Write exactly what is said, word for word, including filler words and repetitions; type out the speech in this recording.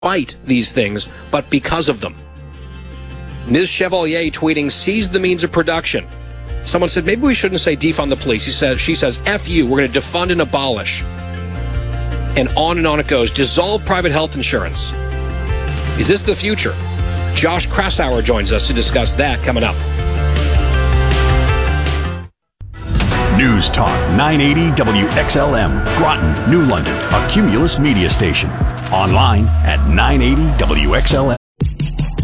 fight these things, but because of them. Miz Chevalier tweeting, seize the means of production. Someone said, maybe we shouldn't say defund the police. He says, she says, F you, we're going to defund and abolish. And on and on it goes. Dissolve private health insurance. Is this the future? Josh Kraushaar joins us to discuss that coming up. News Talk nine eighty W X L M, Groton, New London, a Cumulus media station. Online at nine eighty W X L M.